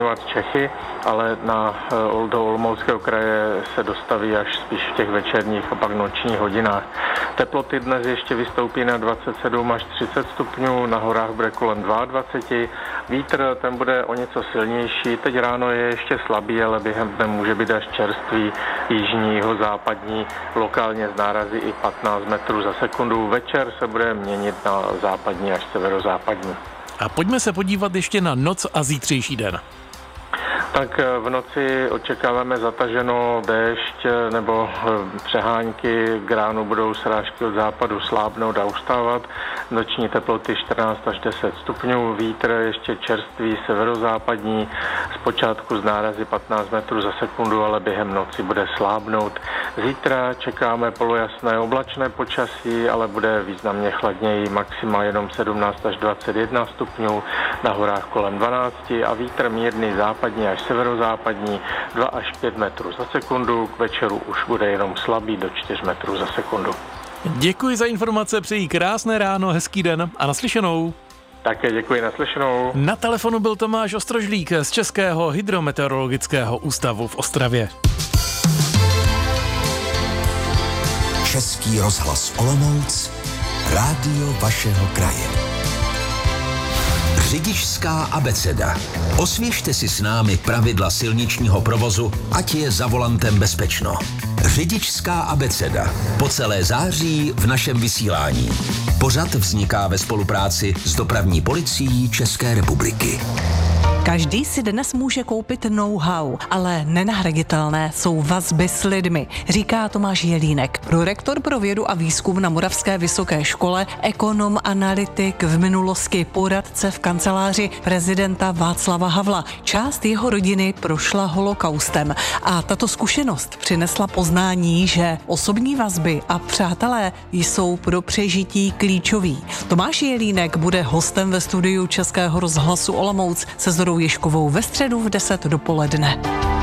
Čechy, ale do Olomouckého kraje se dostaví až spíš v těch večerních a pak nočních hodinách. Teploty dnes ještě vystoupí na 27 až 30 stupňů, na horách bude kolem 22. Vítr, ten bude o něco silnější, teď ráno je ještě slabý, ale během dne může být až čerstvý, jižní, západní, lokálně z nárazy i 15 metrů za sekundu. Večer se bude měnit na západní až severozápadní. A pojďme se podívat ještě na noc a zítřejší den. Tak v noci očekáváme zataženo déšť nebo přehánky, k ránu budou srážky od západu slábnout a ustávat, noční teploty 14 až 10 stupňů, vítr ještě čerstvý severozápadní, zpočátku z nárazy 15 metrů za sekundu, ale během noci bude slábnout. Zítra čekáme polojasné oblačné počasí, ale bude významně chladněji, maxima jenom 17 až 21 stupňů, na horách kolem 12 a vítr mírný západní až severozápadní 2 až 5 metrů za sekundu, k večeru už bude jenom slabý do 4 metrů za sekundu. Děkuji za informace, přeji krásné ráno, hezký den a naslyšenou. Také děkuji, naslyšenou. Na telefonu byl Tomáš Ostrožlík z Českého hydrometeorologického ústavu v Ostravě. Český rozhlas Olomouc, rádio vašeho kraje. Řidičská abeceda. Osvěžte si s námi pravidla silničního provozu, ať je za volantem bezpečno. Řidičská abeceda. Po celé září v našem vysílání. Pořad vzniká ve spolupráci s Dopravní policií České republiky. Každý si dnes může koupit know-how, ale nenahraditelné jsou vazby s lidmi, říká Tomáš Jelínek, prorektor pro vědu a výzkum na Moravské vysoké škole, ekonom, analytik, v minulosti poradce v kanceláři prezidenta Václava Havla. Část jeho rodiny prošla holokaustem a tato zkušenost přinesla poznání, že osobní vazby a přátelé jsou pro přežití klíčoví. Tomáš Jelínek bude hostem ve studiu Českého rozhlasu Olomouc se Zorou Ježkovou ve středu v 10 dopoledne.